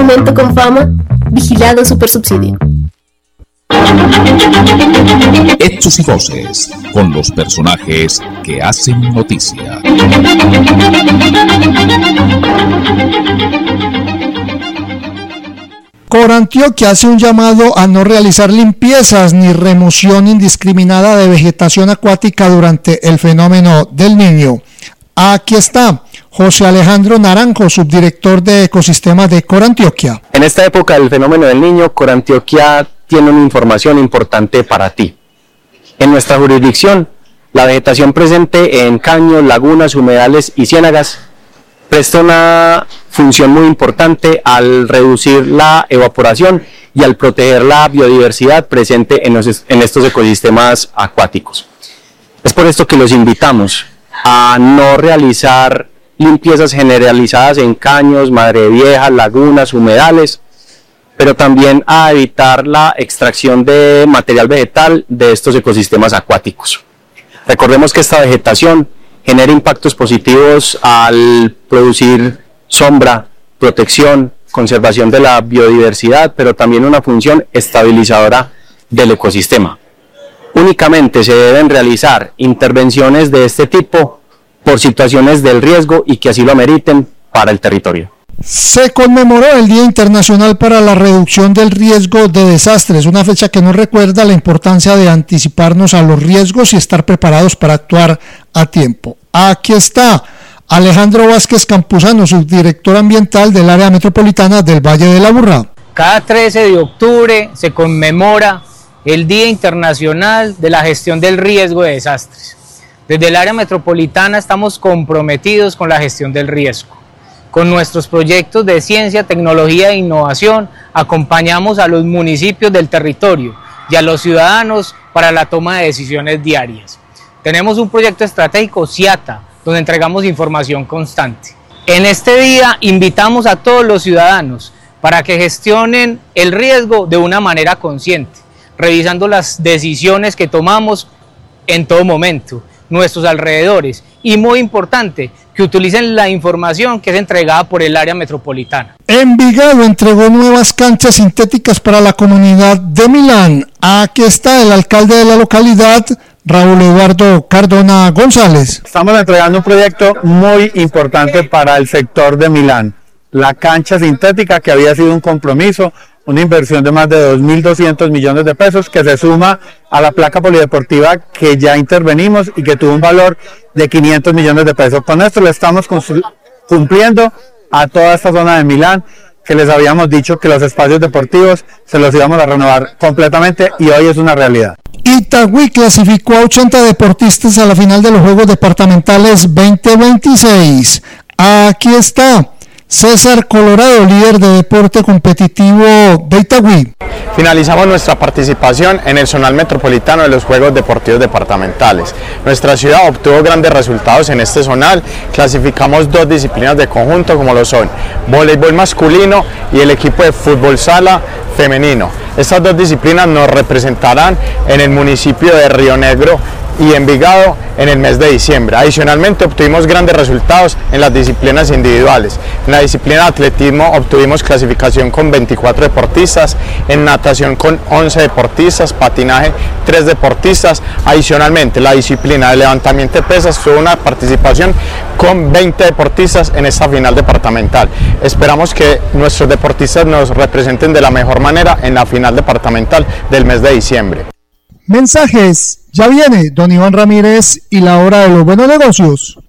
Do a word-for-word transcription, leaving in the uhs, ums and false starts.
Monumento con fama, vigilado Supersubsidio. Hechos y voces, con los personajes que hacen noticia. Corantioquia hace un llamado a no realizar limpiezas ni remoción indiscriminada de vegetación acuática durante el fenómeno del Niño. Aquí está José Alejandro Naranjo, subdirector de Ecosistemas de Corantioquia. En esta época del fenómeno del Niño, Corantioquia tiene una información importante para ti. En nuestra jurisdicción, la vegetación presente en caños, lagunas, humedales y ciénagas presta una función muy importante al reducir la evaporación y al proteger la biodiversidad presente en, los, en estos ecosistemas acuáticos. Es por esto que los invitamos a no realizar limpiezas generalizadas en caños, madre viejas, lagunas, humedales, pero también a evitar la extracción de material vegetal de estos ecosistemas acuáticos. Recordemos que esta vegetación genera impactos positivos al producir sombra, protección, conservación de la biodiversidad, pero también una función estabilizadora del ecosistema. Únicamente se deben realizar intervenciones de este tipo por situaciones del riesgo y que así lo ameriten para el territorio. Se conmemoró el Día Internacional para la Reducción del Riesgo de Desastres, una fecha que nos recuerda la importancia de anticiparnos a los riesgos y estar preparados para actuar a tiempo. Aquí está Alejandro Vázquez Campuzano, subdirector ambiental del área metropolitana del Valle de la Aburrá. Cada trece de octubre se conmemora el Día Internacional de la Gestión del Riesgo de Desastres. Desde el área metropolitana estamos comprometidos con la gestión del riesgo. Con nuestros proyectos de ciencia, tecnología e innovación acompañamos a los municipios del territorio y a los ciudadanos para la toma de decisiones diarias. Tenemos un proyecto estratégico CIATA, donde entregamos información constante. En este día invitamos a todos los ciudadanos para que gestionen el riesgo de una manera consciente, revisando las decisiones que tomamos en todo momento, nuestros alrededores, y muy importante, que utilicen la información que es entregada por el área metropolitana. Envigado entregó nuevas canchas sintéticas para la comunidad de Milán. Aquí está el alcalde de la localidad, Raúl Eduardo Cardona González. Estamos entregando un proyecto muy importante para el sector de Milán, la cancha sintética, que había sido un compromiso, una inversión de más de dos mil doscientos millones de pesos que se suma a la placa polideportiva que ya intervenimos y que tuvo un valor de quinientos millones de pesos. Con esto le estamos cumpliendo a toda esta zona de Milán, que les habíamos dicho que los espacios deportivos se los íbamos a renovar completamente y hoy es una realidad. Itagüí clasificó a ochenta deportistas a la final de los Juegos Departamentales veinte veintiséis. Aquí está César Colorado, líder de deporte competitivo de Itagüí. Finalizamos nuestra participación en el zonal metropolitano de los Juegos Deportivos Departamentales. Nuestra ciudad obtuvo grandes resultados en este zonal. Clasificamos dos disciplinas de conjunto, como lo son voleibol masculino y el equipo de fútbol sala femenino. Estas dos disciplinas nos representarán en el municipio de Río Negro y Envigado en el mes de diciembre. Adicionalmente obtuvimos grandes resultados en las disciplinas individuales. En la disciplina de atletismo obtuvimos clasificación con veinticuatro deportistas, en natación con once deportistas, patinaje tres deportistas. Adicionalmente la disciplina de levantamiento de pesas tuvo una participación con veinte deportistas en esta final departamental. Esperamos que nuestros deportistas nos representen de la mejor manera en la final departamental del mes de diciembre. Mensajes, ya viene Don Iván Ramírez y la hora de los buenos negocios.